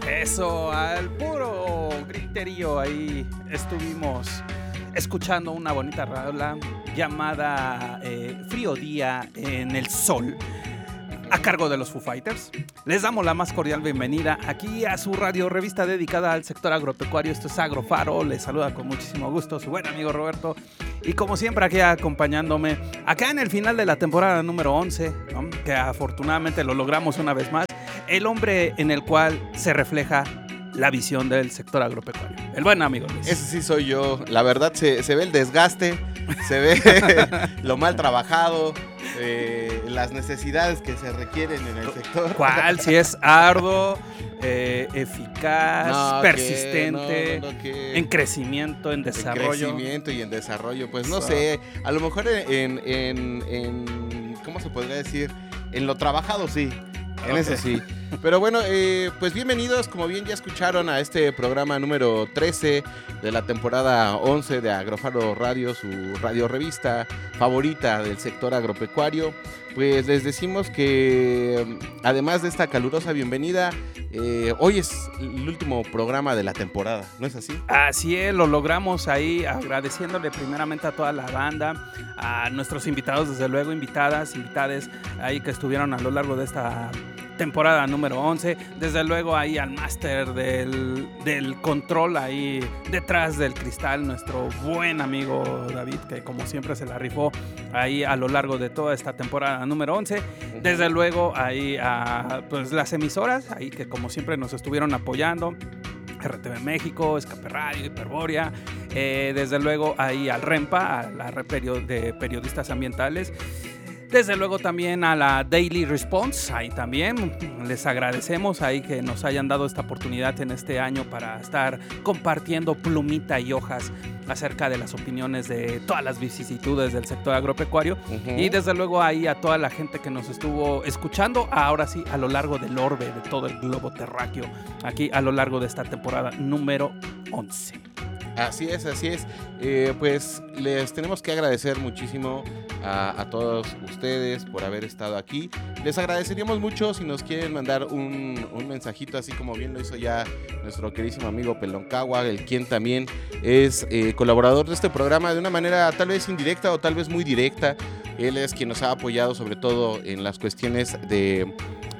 Eso, al puro griterío ahí estuvimos escuchando una bonita rola llamada Frío Día en el Sol, a cargo de los Foo Fighters. Les damos la más cordial bienvenida aquí a su radio revista dedicada al sector agropecuario. Esto es Agrofaro, les saluda con muchísimo gusto su buen amigo Roberto. Y como siempre aquí acompañándome, acá en el final de la temporada número 11, ¿no? Que afortunadamente lo logramos una vez más, el hombre en el cual se refleja la visión del sector agropecuario. El buen amigo Luis. Ese sí soy yo. La verdad se ve el desgaste, se ve lo mal trabajado, las necesidades que se requieren en el sector. ¿Cuál? Si es arduo, eficaz, persistente, en crecimiento, en desarrollo. En crecimiento y en desarrollo. Pues no sé, a lo mejor en ¿cómo se podría decir? En lo trabajado sí. En eso sí. Pero bueno, pues bienvenidos, como bien ya escucharon, a este programa número 13 de la temporada 11 de Agrofaro Radio, su radio revista favorita del sector agropecuario. Pues les decimos que además de esta calurosa bienvenida, hoy es el último programa de la temporada, ¿no es así? Así es, lo logramos ahí, agradeciéndole primeramente a toda la banda, a nuestros invitados, desde luego, invitades ahí que estuvieron a lo largo de esta temporada número 11, desde luego ahí al máster del control ahí detrás del cristal, nuestro buen amigo David, que como siempre se la rifó ahí a lo largo de toda esta temporada número 11, desde luego ahí a pues las emisoras ahí que como siempre nos estuvieron apoyando, RTV México, Escape Radio, Hiperbórea, desde luego ahí al REMPA, a la red de periodistas ambientales. Desde luego también a la Daily Response, ahí también les agradecemos ahí que nos hayan dado esta oportunidad en este año para estar compartiendo plumita y hojas acerca de las opiniones de todas las vicisitudes del sector agropecuario. Y desde luego ahí a toda la gente que nos estuvo escuchando, ahora sí, a lo largo del orbe, de todo el globo terráqueo, aquí a lo largo de esta temporada número 11. Así es. Pues les tenemos que agradecer muchísimo a todos ustedes por haber estado aquí. Les agradeceríamos mucho si nos quieren mandar un mensajito, así como bien lo hizo ya nuestro queridísimo amigo Peloncagua, el quien también es colaborador de este programa de una manera tal vez indirecta o tal vez muy directa. Él es quien nos ha apoyado sobre todo en las cuestiones de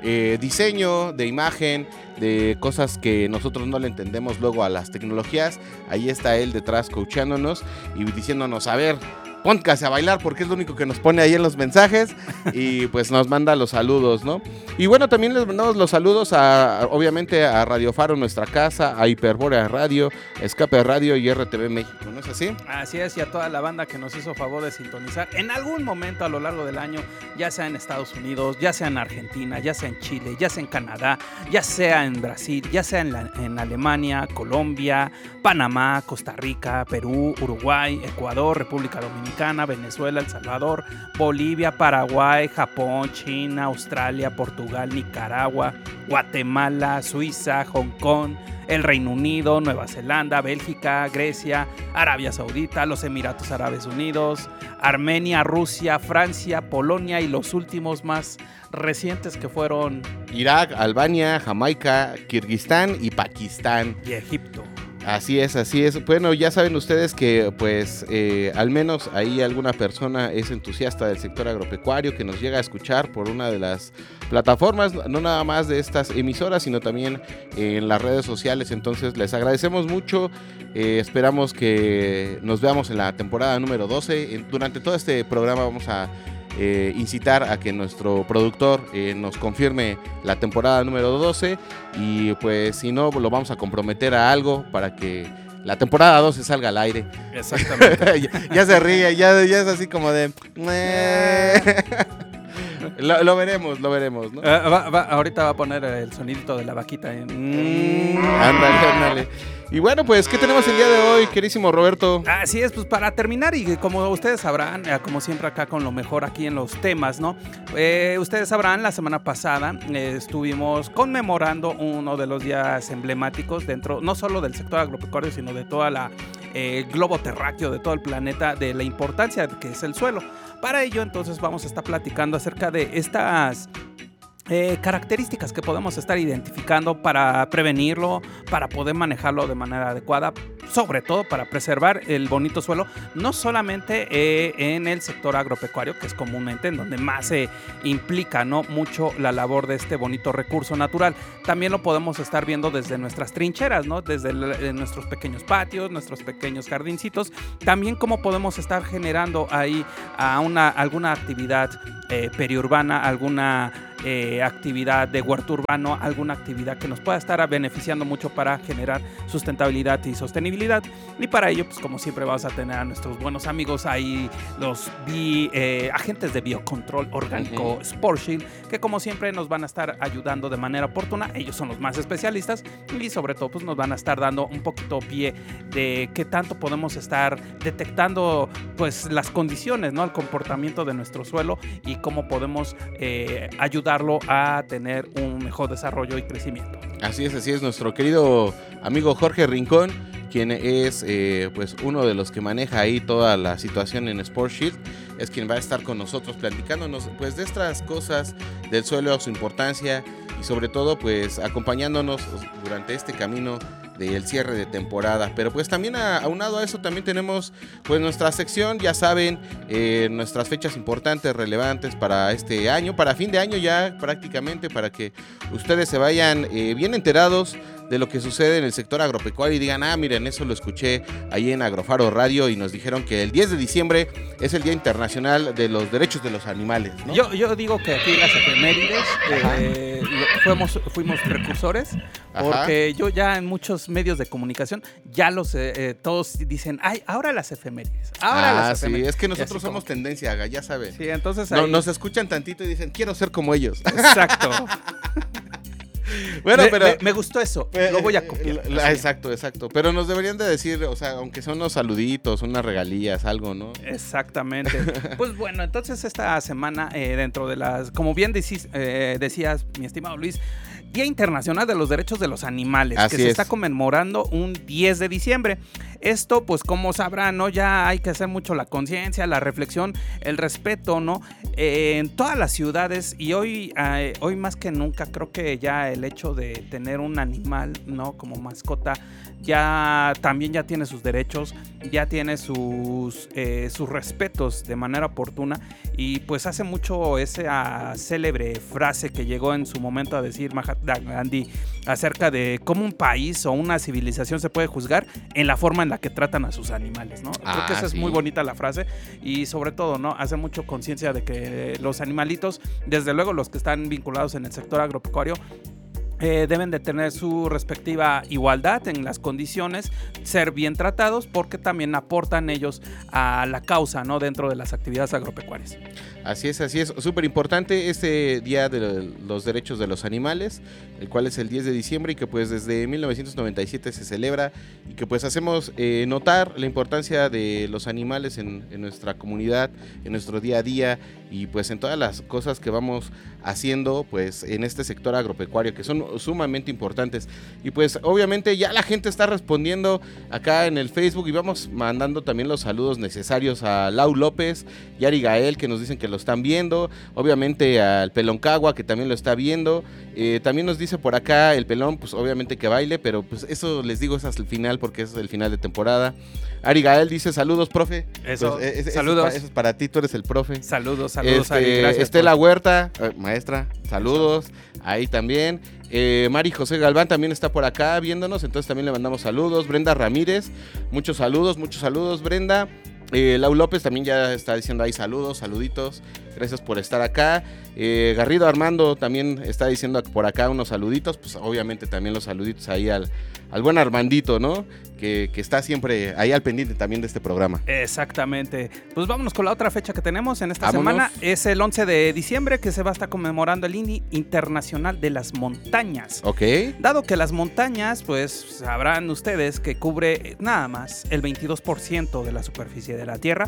diseño, de imagen, de cosas que nosotros no le entendemos luego a las tecnologías. Ahí está él detrás coachándonos y diciéndonos, a ver, póngase a bailar, porque es lo único que nos pone ahí en los mensajes y pues nos manda los saludos, ¿no? Y bueno, también les mandamos los saludos obviamente a Radio Faro, nuestra casa, a Hiperbórea Radio, Escape Radio y RTV México, ¿no es así? Así es, y a toda la banda que nos hizo favor de sintonizar en algún momento a lo largo del año, ya sea en Estados Unidos, ya sea en Argentina, ya sea en Chile, ya sea en Canadá, ya sea en Brasil, ya sea en Alemania, Colombia, Panamá, Costa Rica, Perú, Uruguay, Ecuador, República Dominicana, Venezuela, El Salvador, Bolivia, Paraguay, Japón, China, Australia, Portugal, Nicaragua, Guatemala, Suiza, Hong Kong, el Reino Unido, Nueva Zelanda, Bélgica, Grecia, Arabia Saudita, los Emiratos Árabes Unidos, Armenia, Rusia, Francia, Polonia y los últimos más recientes que fueron Irak, Albania, Jamaica, Kirguistán y Pakistán. Y Egipto. Así es. Bueno, ya saben ustedes que pues al menos ahí alguna persona es entusiasta del sector agropecuario que nos llega a escuchar por una de las plataformas, no nada más de estas emisoras, sino también en las redes sociales. Entonces les agradecemos mucho, esperamos que nos veamos en la temporada número 12. Durante todo este programa vamos a incitar a que nuestro productor nos confirme la temporada número 12 y pues si no lo vamos a comprometer a algo para que la temporada 12 salga al aire. Exactamente. ya se ríe, ya es así como de lo veremos, ¿no? Ahorita va a poner el sonidito de la vaquita. Ándale. Y bueno, pues, ¿qué tenemos el día de hoy, querísimo Roberto? Así es, pues para terminar, y como ustedes sabrán, como siempre acá con lo mejor aquí en los temas, ¿no? Ustedes sabrán, la semana pasada estuvimos conmemorando uno de los días emblemáticos dentro, no solo del sector agropecuario, sino de toda la globo terráqueo, de todo el planeta, de la importancia que es el suelo. Para ello, entonces, vamos a estar platicando acerca de estas características que podemos estar identificando para prevenirlo, para poder manejarlo de manera adecuada, sobre todo para preservar el bonito suelo, no solamente en el sector agropecuario, que es comúnmente en donde más se implica, ¿no?, mucho la labor de este bonito recurso natural. También lo podemos estar viendo desde nuestras trincheras, ¿no?, desde nuestros pequeños patios, nuestros pequeños jardincitos. También cómo podemos estar generando ahí alguna actividad periurbana, alguna actividad de huerto urbano, alguna actividad que nos pueda estar beneficiando mucho para generar sustentabilidad y sostenibilidad. Y para ello, pues como siempre, vamos a tener a nuestros buenos amigos ahí, los agentes de biocontrol orgánico Sportshield, que como siempre nos van a estar ayudando de manera oportuna. Ellos son los más especialistas y sobre todo pues nos van a estar dando un poquito pie de qué tanto podemos estar detectando pues las condiciones, ¿no?, el comportamiento de nuestro suelo y cómo podemos ayudarlo a tener un mejor desarrollo y crecimiento. Así es, nuestro querido amigo Jorge Rincón, quien es pues uno de los que maneja ahí toda la situación en Sportshield, es quien va a estar con nosotros platicándonos pues de estas cosas del suelo, su importancia y sobre todo pues acompañándonos durante este camino del cierre de temporada. Pero pues también aunado a eso también tenemos pues nuestra sección, ya saben, nuestras fechas importantes, relevantes para este año, para fin de año ya prácticamente, para que ustedes se vayan bien enterados de lo que sucede en el sector agropecuario y digan, miren, eso lo escuché ahí en Agrofaro Radio y nos dijeron que el 10 de diciembre es el Día Internacional de los Derechos de los Animales, ¿no? Yo digo que aquí las efemérides fuimos precursores, porque yo ya en muchos medios de comunicación ya todos dicen, ahora las efemérides. Sí, es que nosotros somos tendencia, ya saben. Sí, entonces ahí... nos escuchan tantito y dicen, quiero ser como ellos. Exacto. Bueno, pero me gustó eso, lo voy a copiar. Exacto. Pero nos deberían de decir, o sea, aunque son unos saluditos, unas regalías, algo, ¿no? Exactamente. Pues bueno, entonces esta semana, dentro de las, como bien decías, mi estimado Luis, Día Internacional de los Derechos de los Animales, que se está conmemorando un 10 de diciembre. Esto, pues como sabrán, ¿no?, ya hay que hacer mucho la conciencia, la reflexión, el respeto, ¿no? En todas las ciudades y hoy más que nunca creo que ya el hecho de tener un animal, ¿no?, como mascota ya tiene sus derechos, ya tiene sus respetos de manera oportuna y pues hace mucho esa célebre frase que llegó en su momento a decir Mahatma Gandhi acerca de cómo un país o una civilización se puede juzgar en la forma en la que tratan a sus animales, ¿no? Creo que esa es muy bonita la frase y sobre todo, ¿no?, hace mucho conciencia de que los animalitos, desde luego los que están vinculados en el sector agropecuario, deben de tener su respectiva igualdad en las condiciones, ser bien tratados porque también aportan ellos a la causa, ¿no?, dentro de las actividades agropecuarias. Así es, súper importante este Día de los Derechos de los Animales, el cual es el 10 de diciembre y que pues desde 1997 se celebra y que pues hacemos notar la importancia de los animales en nuestra comunidad, en nuestro día a día y pues en todas las cosas que vamos haciendo pues en este sector agropecuario que son sumamente importantes y pues obviamente ya la gente está respondiendo acá en el Facebook y vamos mandando también los saludos necesarios a Lau López y Ari Gael que nos dicen que lo están viendo, obviamente al Pelón Cagua que también lo está viendo, también nos dice por acá el Pelón pues obviamente que baile, pero pues eso les digo es hasta el final porque es el final de temporada. Ari Gael dice saludos profe. Eso, pues, saludos. Eso es para ti, tú eres el profe. Saludos Ari, gracias. Estela Huerta, maestra, saludos, ahí también. Mari José Galván también está por acá viéndonos, entonces también le mandamos saludos. Brenda Ramírez, muchos saludos Brenda. Lau López también ya está diciendo ahí saluditos, gracias por estar acá. Garrido Armando también está diciendo por acá unos saluditos, pues obviamente también los saluditos ahí al buen Armandito, ¿no? Que está siempre ahí al pendiente también de este programa. Exactamente. Pues vámonos con la otra fecha que tenemos en esta semana. Es el 11 de diciembre que se va a estar conmemorando el Día Internacional de las Montañas. Ok. Dado que las montañas, pues sabrán ustedes que cubre nada más el 22% de la superficie de la Tierra.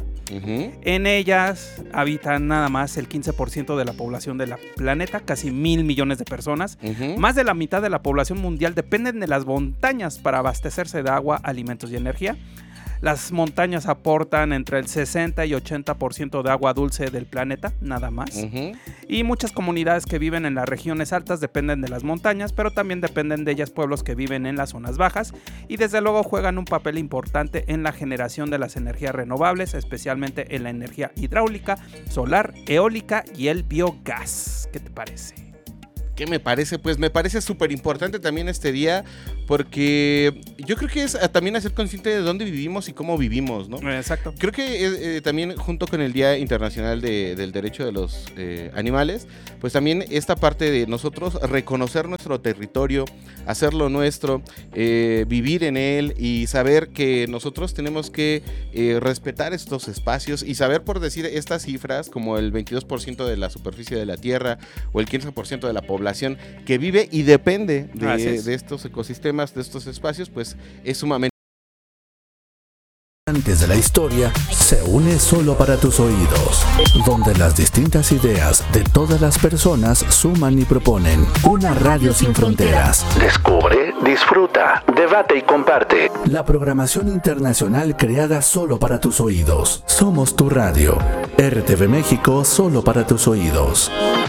En ellas habitan nada más el 15% de la población del planeta, casi 1,000 millones de personas. Más de la mitad de la población mundial dependen de las montañas para abastecerse de agua, alimentos y energía. Las montañas aportan entre el 60 y 80% de agua dulce del planeta, nada más. Y muchas comunidades que viven en las regiones altas dependen de las montañas, pero también dependen de ellas pueblos que viven en las zonas bajas y desde luego juegan un papel importante en la generación de las energías renovables, especialmente en la energía hidráulica, solar, eólica y el biogás. ¿Qué te parece? ¿Qué me parece? Pues me parece súper importante también este día, porque yo creo que es también hacer consciente de dónde vivimos y cómo vivimos, ¿no? Exacto. Creo que también junto con el Día Internacional del Derecho de los Animales, pues también esta parte de nosotros reconocer nuestro territorio, hacerlo nuestro, vivir en él y saber que nosotros tenemos que respetar estos espacios y saber, por decir estas cifras, como el 22% de la superficie de la Tierra o el 15% de la población que vive y depende de estos ecosistemas, de estos espacios, pues es sumamente. Antes de la historia se une solo para tus oídos, donde las distintas ideas de todas las personas suman y proponen una radio sin fronteras. Descubre, disfruta, debate y comparte. La programación internacional creada solo para tus oídos. Somos tu radio. RTV México solo para tus oídos.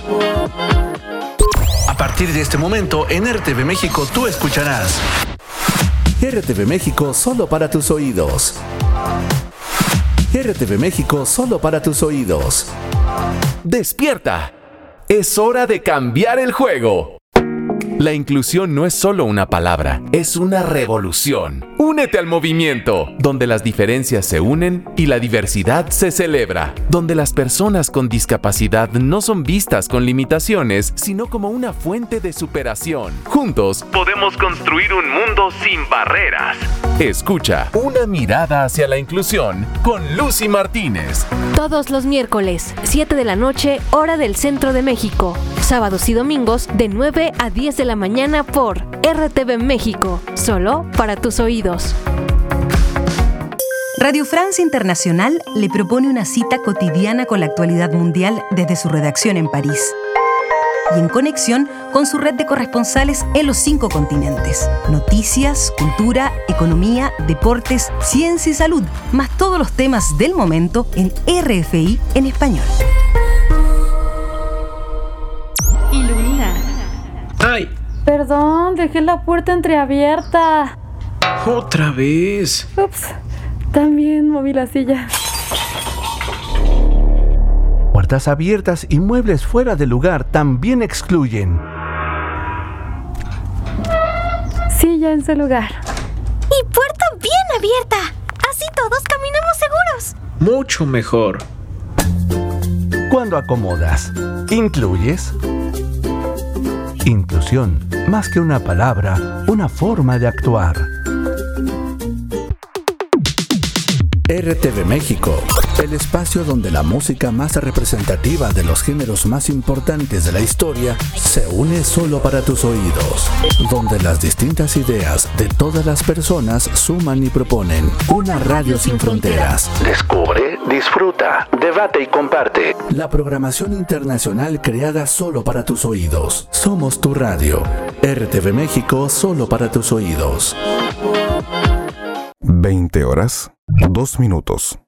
A partir de este momento, en RTV México tú escucharás RTV México solo para tus oídos. RTV México solo para tus oídos. ¡Despierta! Es hora de cambiar el juego. La inclusión no es solo una palabra, es una revolución. Únete al movimiento, donde las diferencias se unen y la diversidad se celebra, donde las personas con discapacidad no son vistas con limitaciones, sino como una fuente de superación. Juntos podemos construir un mundo sin barreras. Escucha Una mirada hacia la inclusión con Lucy Martínez. Todos los miércoles, 7 de la noche, hora del centro de México. Sábados y domingos, de 9 a 10 de la mañana por RTV México, solo para tus oídos. Radio France Internacional le propone una cita cotidiana con la actualidad mundial desde su redacción en París y en conexión con su red de corresponsales en los 5 continentes. Noticias, cultura, economía, deportes, ciencia y salud, más todos los temas del momento en RFI en español. Ilumina. ¡Ay! Perdón, dejé la puerta entreabierta. ¡Otra vez! Ups, también moví la silla. Puertas abiertas y muebles fuera de lugar también excluyen. Silla en su lugar. Y puerta bien abierta. Así todos caminamos seguros. Mucho mejor. Cuando acomodas, ¿incluyes? Inclusión, más que una palabra, una forma de actuar. RTV México, el espacio donde la música más representativa de los géneros más importantes de la historia se une solo para tus oídos, donde las distintas ideas de todas las personas suman y proponen una radio sin fronteras. Descubre, disfruta, debate y comparte. La programación internacional creada solo para tus oídos. Somos tu radio. RTV México solo para tus oídos. 20 horas, 2 minutos.